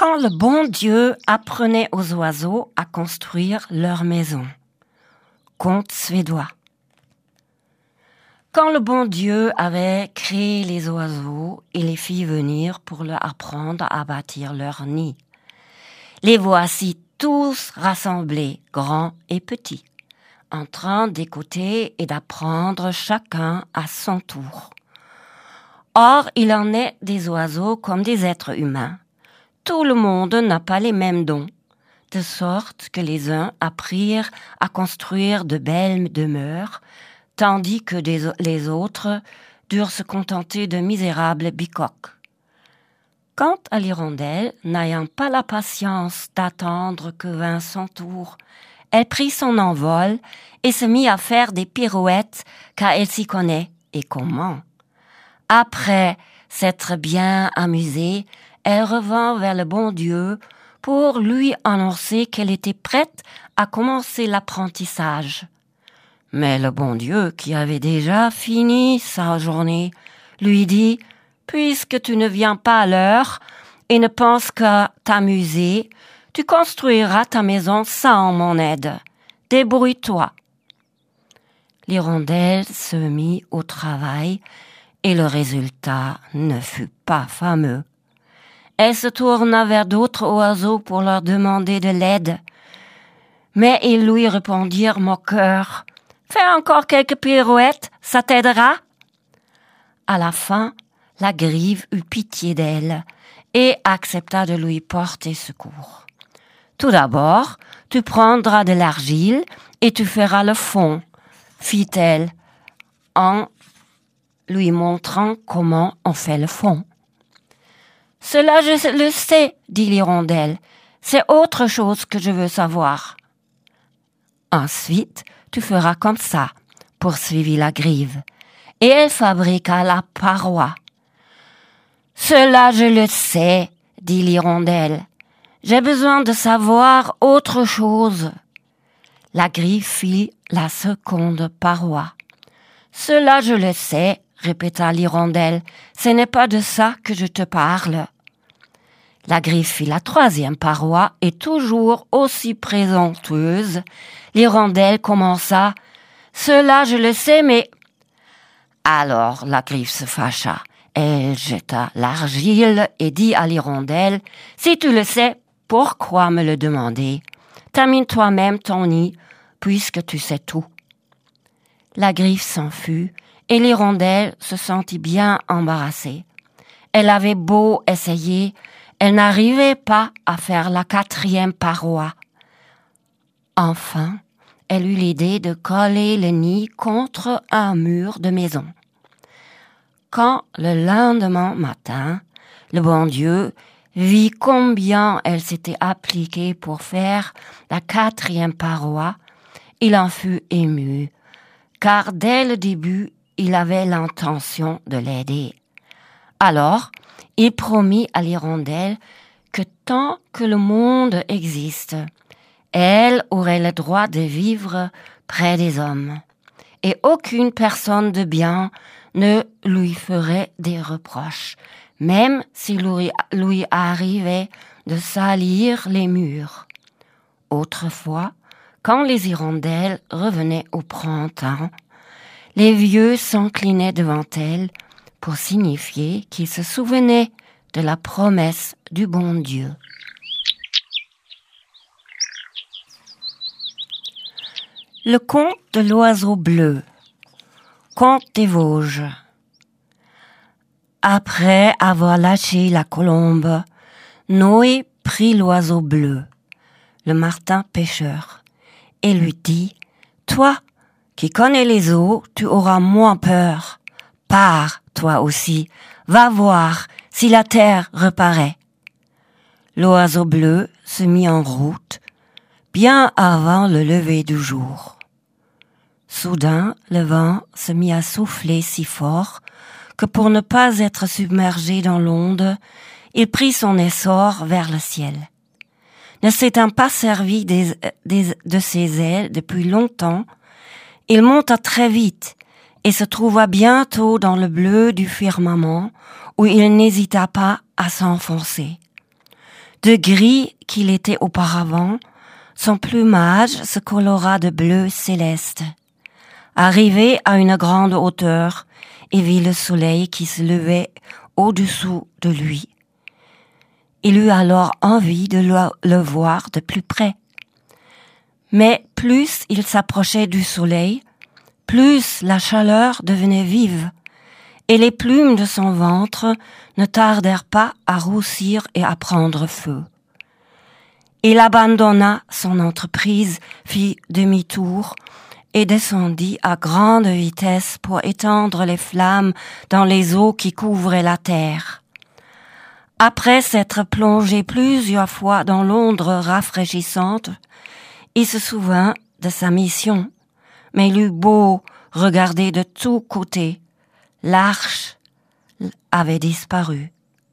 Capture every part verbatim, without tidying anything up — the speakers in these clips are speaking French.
Quand le bon Dieu apprenait aux oiseaux à construire leur maison. Conte suédois. Quand le bon Dieu avait créé les oiseaux, il les fit venir pour leur apprendre à bâtir leur nid. Les voici tous rassemblés, grands et petits, en train d'écouter et d'apprendre chacun à son tour. Or, il en est des oiseaux comme des êtres humains. Tout le monde n'a pas les mêmes dons, de sorte que les uns apprirent à construire de belles demeures, tandis que des, les autres durent se contenter de misérables bicoques. Quant à l'hirondelle, n'ayant pas la patience d'attendre que vint son tour, elle prit son envol et se mit à faire des pirouettes, car elle s'y connaît, et comment. Après s'être bien amusée, elle revint vers le bon Dieu pour lui annoncer qu'elle était prête à commencer l'apprentissage. Mais le bon Dieu, qui avait déjà fini sa journée, lui dit « Puisque tu ne viens pas à l'heure et ne penses qu'à t'amuser, tu construiras ta maison sans mon aide. Débrouille-toi. » L'hirondelle se mit au travail et le résultat ne fut pas fameux. Elle se tourna vers d'autres oiseaux pour leur demander de l'aide. Mais ils lui répondirent moqueurs. « Fais encore quelques pirouettes, ça t'aidera ?» À la fin, la grive eut pitié d'elle et accepta de lui porter secours. « Tout d'abord, tu prendras de l'argile et tu feras le fond, » fit-elle en lui montrant comment on fait le fond. « Cela, je le sais, » dit l'hirondelle. « C'est autre chose que je veux savoir. » « Ensuite, tu feras comme ça, » poursuivit la grive. Et elle fabriqua la paroi. « Cela, je le sais, » dit l'hirondelle. « J'ai besoin de savoir autre chose. » La grive fit la seconde paroi. « Cela, je le sais, » répéta l'hirondelle. « Ce n'est pas de ça que je te parle. » La grive fit la troisième paroi et toujours aussi présenteuse, l'hirondelle commença « Cela, je le sais, mais... » Alors la grive se fâcha. Elle jeta l'argile et dit à l'hirondelle « Si tu le sais, pourquoi me le demander? Termine toi-même ton nid, puisque tu sais tout. » La grive s'en fut et l'hirondelle se sentit bien embarrassée. Elle avait beau essayer, elle n'arrivait pas à faire la quatrième paroi. Enfin, elle eut l'idée de coller le nid contre un mur de maison. Quand, le lendemain matin, le bon Dieu vit combien elle s'était appliquée pour faire la quatrième paroi, il en fut ému, car dès le début, il avait l'intention de l'aider. Alors, il promit à l'hirondelle que tant que le monde existe, elle aurait le droit de vivre près des hommes, et aucune personne de bien ne lui ferait des reproches, même s'il lui, lui arrivait de salir les murs. Autrefois, quand les hirondelles revenaient au printemps, les vieux s'inclinaient devant elles pour signifier qu'ils se souvenaient de la promesse du bon Dieu. Le conte de l'oiseau bleu. Conte des Vosges. Après avoir lâché la colombe, Noé prit l'oiseau bleu, le martin pêcheur, et lui dit « Toi, qui connais les eaux, tu auras moins peur. Pars, toi aussi, va voir si la terre reparaît. » L'oiseau bleu se mit en route, bien avant le lever du jour. Soudain, le vent se mit à souffler si fort que pour ne pas être submergé dans l'onde, il prit son essor vers le ciel. Ne s'étant pas servi des, des, de ses ailes depuis longtemps, il monta très vite et se trouva bientôt dans le bleu du firmament où il n'hésita pas à s'enfoncer. De gris qu'il était auparavant, son plumage se colora de bleu céleste. Arrivé à une grande hauteur, il vit le soleil qui se levait au-dessous de lui. Il eut alors envie de le, le voir de plus près. Mais plus il s'approchait du soleil, plus la chaleur devenait vive, et les plumes de son ventre ne tardèrent pas à roussir et à prendre feu. Il abandonna son entreprise, fit demi-tour et descendit à grande vitesse pour étendre les flammes dans les eaux qui couvraient la terre. Après s'être plongé plusieurs fois dans l'onde rafraîchissante, il se souvint de sa mission, mais il eut beau regarder de tous côtés, l'arche avait disparu.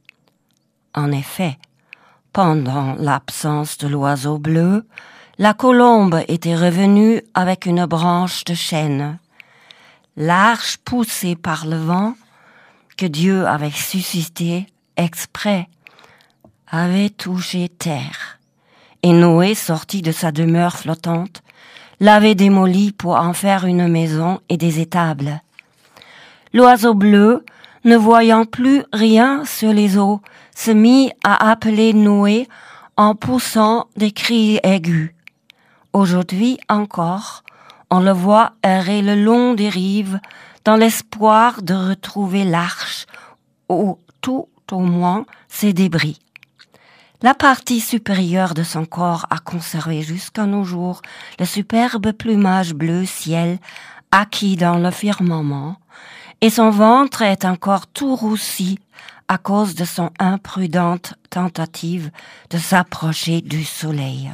En effet, pendant l'absence de l'oiseau bleu, la colombe était revenue avec une branche de chêne. L'arche poussée par le vent, que Dieu avait suscité exprès, avait touché terre. Et Noé, sorti de sa demeure flottante, l'avait démolie pour en faire une maison et des étables. L'oiseau bleu, ne voyant plus rien sur les eaux, se mit à appeler Noé en poussant des cris aigus. Aujourd'hui encore, on le voit errer le long des rives dans l'espoir de retrouver l'arche ou tout au moins ses débris. La partie supérieure de son corps a conservé jusqu'à nos jours le superbe plumage bleu ciel acquis dans le firmament, et son ventre est encore tout roussi à cause de son imprudente tentative de s'approcher du soleil.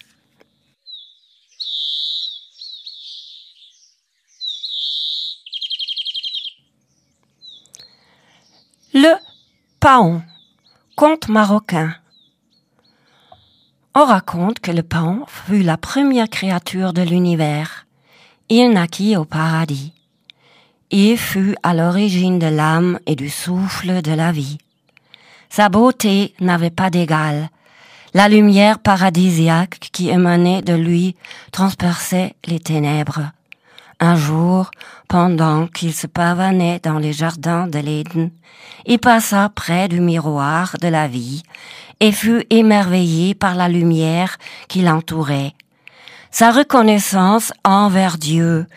Le paon, conte marocain. On raconte que le paon fut la première créature de l'univers. Il naquit au paradis. Il fut à l'origine de l'âme et du souffle de la vie. Sa beauté n'avait pas d'égal. La lumière paradisiaque qui émanait de lui transperçait les ténèbres. Un jour, pendant qu'il se pavanait dans les jardins de l'Éden, il passa près du miroir de la vie et fut émerveillé par la lumière qui l'entourait. Sa reconnaissance envers Dieu